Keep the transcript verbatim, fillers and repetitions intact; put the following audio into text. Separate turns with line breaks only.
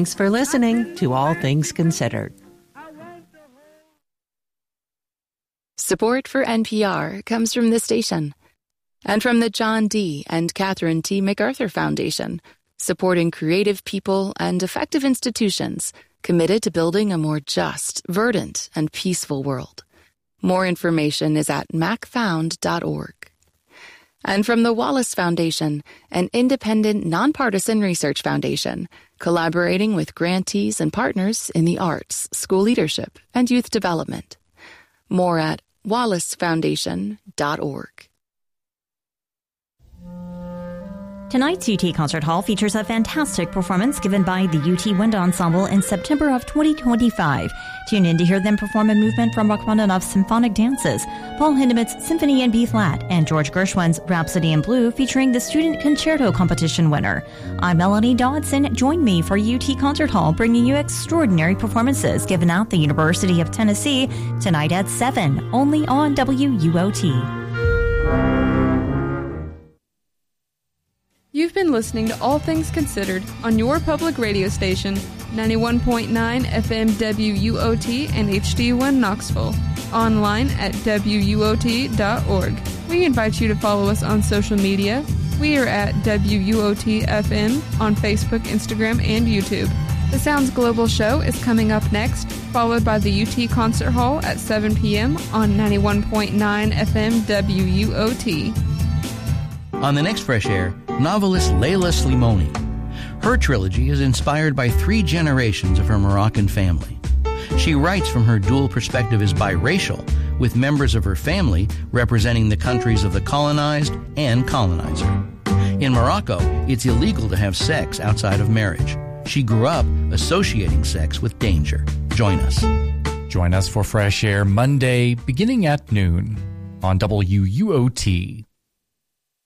Thanks for listening to All Things Considered.
Support for N P R comes from this station and from the John D. and Catherine T. MacArthur Foundation, supporting creative people and effective institutions committed to building a more just, verdant, and peaceful world. More information is at mac found dot org. And from the Wallace Foundation, an independent, nonpartisan research foundation, collaborating with grantees and partners in the arts, school leadership, and youth development. More at wallace foundation dot org.
Tonight's U T Concert Hall features a fantastic performance given by the U T Wind Ensemble in September of twenty twenty-five. Tune in to hear them perform a movement from Rachmaninoff's Symphonic Dances, Paul Hindemith's Symphony in B-flat, and George Gershwin's Rhapsody in Blue featuring the Student Concerto Competition winner. I'm Melanie Dodson. Join me for U T Concert Hall, bringing you extraordinary performances given at the University of Tennessee tonight at seven, only on W U O T.
You've been listening to All Things Considered on your public radio station, ninety-one point nine F M W U O T and H D one Knoxville. Online at W U O T dot org. We invite you to follow us on social media. We are at W U O T F M on Facebook, Instagram, and YouTube. The Sounds Global Show is coming up next, followed by the U T Concert Hall at seven p.m. on ninety-one point nine F M W U O T.
On the next Fresh Air, novelist Leila Slimoni. Her trilogy is inspired by three generations of her Moroccan family. She writes from her dual perspective as biracial, with members of her family representing the countries of the colonized and colonizer. In Morocco, it's illegal to have sex outside of marriage. She grew up associating sex with danger. Join us.
Join us for Fresh Air Monday, beginning at noon on W U O T.